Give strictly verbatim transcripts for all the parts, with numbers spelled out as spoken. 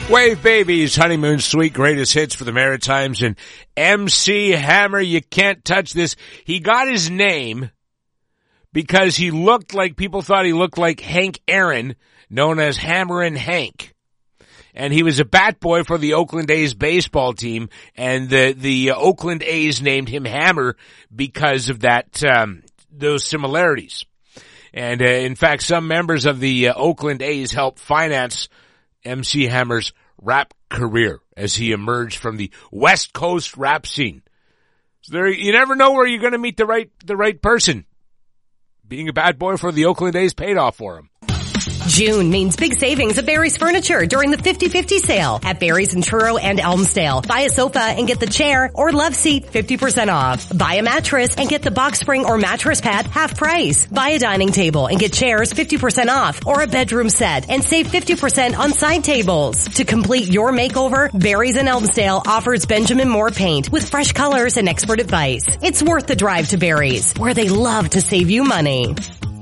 Wave Babies, Honeymoon Suite, greatest hits for the Maritimes, and M C Hammer, you can't touch this. He got his name because he looked like, people thought he looked like Hank Aaron, known as Hammerin' Hank. And he was a bat boy for the Oakland A's baseball team, and the, the uh, Oakland A's named him Hammer because of that, um, those similarities. And uh, in fact, some members of the uh, Oakland A's helped finance M C Hammer's rap career as he emerged from the West Coast rap scene. So there, you never know where you're going to meet the right, the right person. Being a bad boy for the Oakland A's paid off for him. June means big savings at Barry's Furniture during the fifty fifty sale at Barry's in Truro and Elmsdale. Buy a sofa and get the chair or love seat fifty percent off. Buy a mattress and get the box spring or mattress pad half price. Buy a dining table and get chairs fifty percent off, or a bedroom set and save fifty percent on side tables. To complete your makeover, Barry's in Elmsdale offers Benjamin Moore paint with fresh colors and expert advice. It's worth the drive to Barry's, where they love to save you money.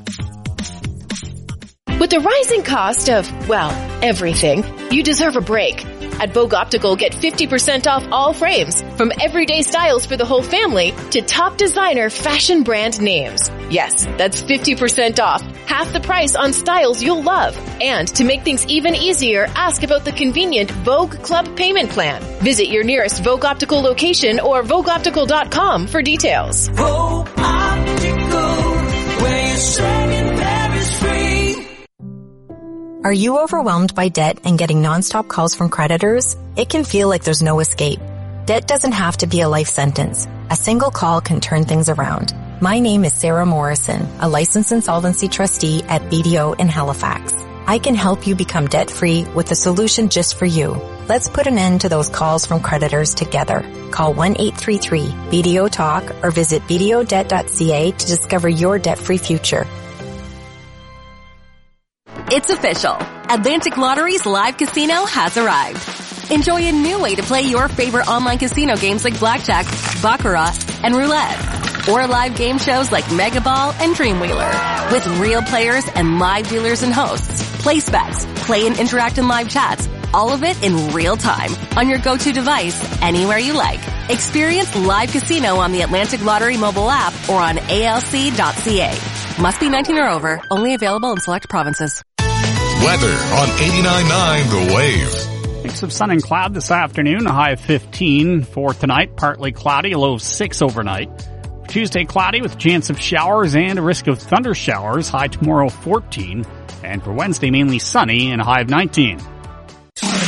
With the rising cost of, well, everything, you deserve a break. At Vogue Optical, get fifty percent off all frames, from everyday styles for the whole family to top designer fashion brand names. Yes, that's fifty percent off, half the price on styles you'll love. And to make things even easier, ask about the convenient Vogue Club payment plan. Visit your nearest Vogue Optical location or vogue optical dot com for details. Vogue Optical, where you're saying there is free. Are you overwhelmed by debt and getting nonstop calls from creditors? It can feel like there's no escape. Debt doesn't have to be a life sentence. A single call can turn things around. My name is Sarah Morrison, a licensed insolvency trustee at B D O in Halifax. I can help you become debt-free with a solution just for you. Let's put an end to those calls from creditors together. Call one eight three three B D O talk or visit b d o debt dot c a to discover your debt-free future. It's official. Atlantic Lottery's live casino has arrived. Enjoy a new way to play your favorite online casino games like blackjack, baccarat, and roulette. Or live game shows like Mega Ball and Dreamwheeler. With real players and live dealers and hosts. Place bets, play and interact in live chats. All of it in real time on your go-to device anywhere you like. Experience live casino on the Atlantic Lottery mobile app or on A L C dot c a. Must be nineteen or over. Only available in select provinces. Weather on eighty-nine point nine The Wave. Mix of sun and cloud this afternoon, a high of fifteen. For tonight, partly cloudy, a low of six overnight. For Tuesday, cloudy with a chance of showers and a risk of thunder showers, high tomorrow fourteen. And for Wednesday, mainly sunny and a high of nineteen.